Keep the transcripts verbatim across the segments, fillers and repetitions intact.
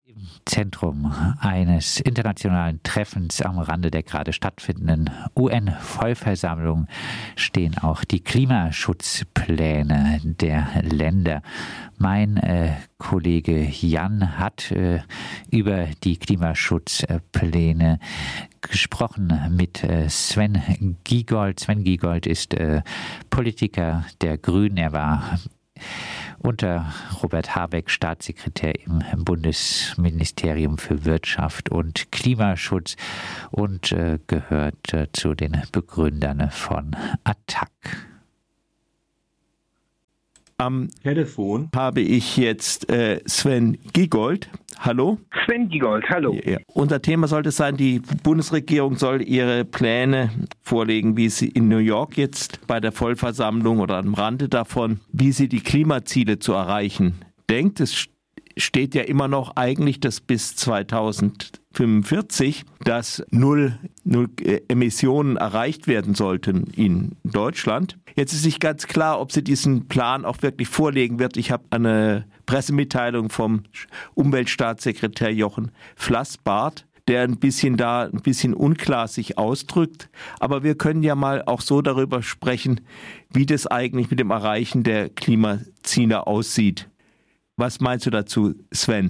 Im Zentrum eines internationalen Treffens am Rande der gerade stattfindenden U N-Vollversammlung stehen auch die Klimaschutzpläne der Länder. Mein äh, Kollege Jan hat äh, über die Klimaschutzpläne gesprochen mit äh, Sven Giegold. Sven Giegold ist äh, Politiker der Grünen. Er war unter Robert Habeck Staatssekretär im Bundesministerium für Wirtschaft und Klimaschutz und äh, gehört äh, zu den Begründern von Attac. Am Telefon habe ich jetzt äh, Sven Giegold. Hallo? Sven Giegold, hallo. Ja. Unser Thema sollte sein, die Bundesregierung soll ihre Pläne vorlegen, wie sie in New York jetzt bei der Vollversammlung oder am Rande davon, wie sie die Klimaziele zu erreichen denkt. Es steht ja immer noch eigentlich, dass bis zweitausendfünfundvierzig dass null, null Emissionen erreicht werden sollten in Deutschland. Jetzt ist nicht ganz klar, ob sie diesen Plan auch wirklich vorlegen wird. Ich habe eine Pressemitteilung vom Umweltstaatssekretär Jochen Flassbart, der ein bisschen da ein bisschen unklar sich ausdrückt. Aber wir können ja mal auch so darüber sprechen, wie das eigentlich mit dem Erreichen der Klimaziele aussieht. Was meinst du dazu, Sven?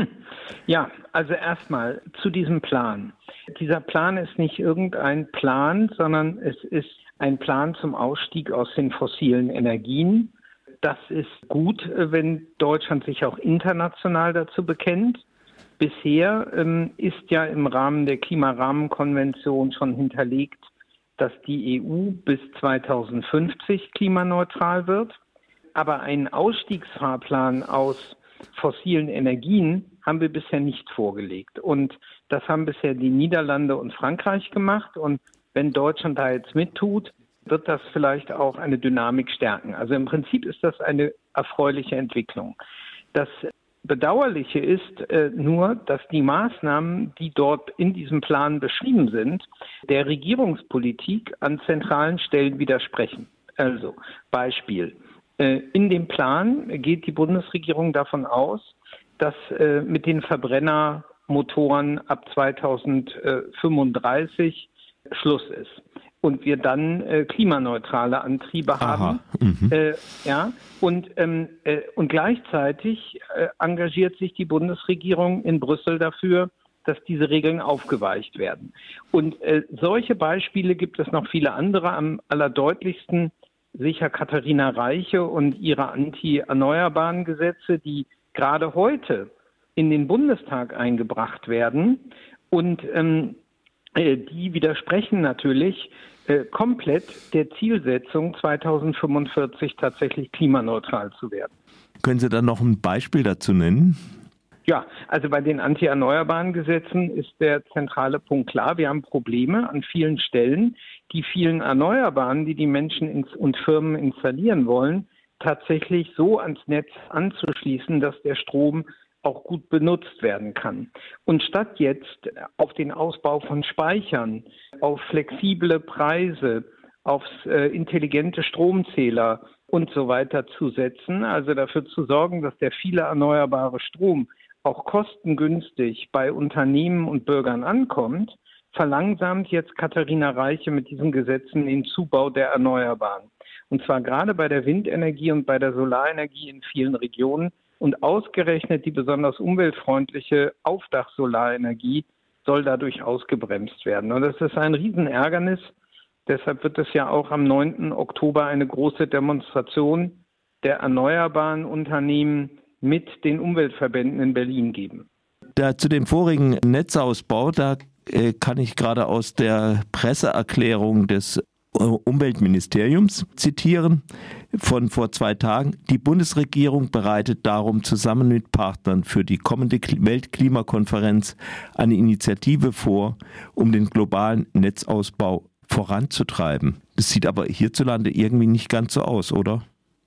Ja, also erstmal zu diesem Plan. Dieser Plan ist nicht irgendein Plan, sondern es ist ein Plan zum Ausstieg aus den fossilen Energien. Das ist gut, wenn Deutschland sich auch international dazu bekennt. Bisher ähm, ist ja im Rahmen der Klimarahmenkonvention schon hinterlegt, dass die E U bis zweitausendfünfzig klimaneutral wird. Aber einen Ausstiegsfahrplan aus fossilen Energien haben wir bisher nicht vorgelegt. Und das haben bisher die Niederlande und Frankreich gemacht. Und wenn Deutschland da jetzt mittut, wird das vielleicht auch eine Dynamik stärken. Also im Prinzip ist das eine erfreuliche Entwicklung. Das Bedauerliche ist äh, nur, dass die Maßnahmen, die dort in diesem Plan beschrieben sind, der Regierungspolitik an zentralen Stellen widersprechen. Also Beispiel. In dem Plan geht die Bundesregierung davon aus, dass äh, mit den Verbrennermotoren ab zweitausendfünfunddreißig Schluss ist und wir dann äh, klimaneutrale Antriebe Aha. haben. Mhm. Äh, ja, und, ähm, äh, und gleichzeitig äh, engagiert sich die Bundesregierung in Brüssel dafür, dass diese Regeln aufgeweicht werden. Und äh, solche Beispiele gibt es noch viele andere. Am allerdeutlichsten sicher Katharina Reiche und ihre anti-erneuerbaren Gesetze, die gerade heute in den Bundestag eingebracht werden. Und ähm, äh, die widersprechen natürlich äh, komplett der Zielsetzung, zweitausendfünfundvierzig tatsächlich klimaneutral zu werden. Können Sie da noch ein Beispiel dazu nennen? Ja, also bei den anti-erneuerbaren Gesetzen ist der zentrale Punkt klar. Wir haben Probleme an vielen Stellen, die vielen Erneuerbaren, die die Menschen ins, und Firmen installieren wollen, tatsächlich so ans Netz anzuschließen, dass der Strom auch gut benutzt werden kann. Und statt jetzt auf den Ausbau von Speichern, auf flexible Preise, auf äh, intelligente Stromzähler und so weiter zu setzen, also dafür zu sorgen, dass der viele erneuerbare Strom auch kostengünstig bei Unternehmen und Bürgern ankommt, verlangsamt jetzt Katharina Reiche mit diesen Gesetzen den Zubau der Erneuerbaren. Und zwar gerade bei der Windenergie und bei der Solarenergie in vielen Regionen. Und ausgerechnet die besonders umweltfreundliche Aufdach-Solarenergie soll dadurch ausgebremst werden. Und das ist ein Riesenärgernis. Deshalb wird es ja auch am neunten Oktober eine große Demonstration der erneuerbaren Unternehmen mit den Umweltverbänden in Berlin geben. Da zu dem vorigen Netzausbau, da äh, kann ich gerade aus der Presseerklärung des Umweltministeriums zitieren von vor zwei Tagen. Die Bundesregierung bereitet darum zusammen mit Partnern für die kommende Weltklimakonferenz eine Initiative vor, um den globalen Netzausbau voranzutreiben. Das sieht aber hierzulande irgendwie nicht ganz so aus, oder?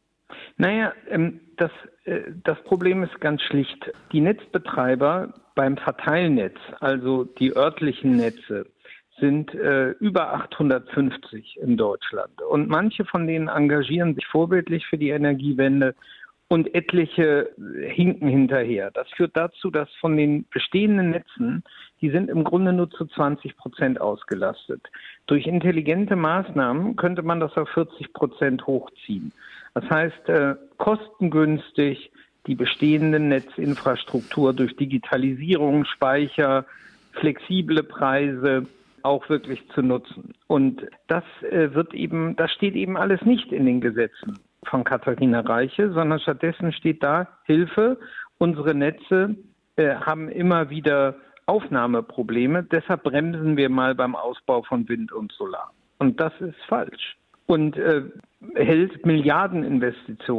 Naja, ähm, das, äh, das Problem ist ganz schlicht. Die Netzbetreiber beim Verteilnetz, also die örtlichen Netze, sind äh, über achthundertfünfzig in Deutschland. Und manche von denen engagieren sich vorbildlich für die Energiewende und etliche hinken hinterher. Das führt dazu, dass von den bestehenden Netzen, die sind im Grunde nur zu zwanzig Prozent ausgelastet. Durch intelligente Maßnahmen könnte man das auf vierzig Prozent hochziehen. Das heißt, äh, kostengünstig die bestehende Netzinfrastruktur durch Digitalisierung, Speicher, flexible Preise auch wirklich zu nutzen. Und das äh, wird eben, das steht eben alles nicht in den Gesetzen von Katharina Reiche, sondern stattdessen steht da Hilfe. Unsere Netze äh, haben immer wieder Aufnahmeprobleme, deshalb bremsen wir mal beim Ausbau von Wind und Solar. Und das ist falsch und äh, hält Milliardeninvestitionen